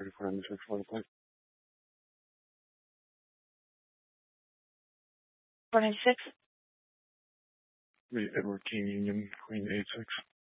3496 for the place. 496? The Edward King Union, Queen 86.